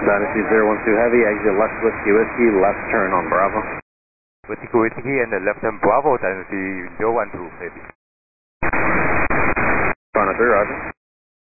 Dynasty 012 Heavy, exit left Whiskey, left turn on Bravo. Whiskey and left turn Bravo, Dynasty 012 Heavy. Front of 3, roger.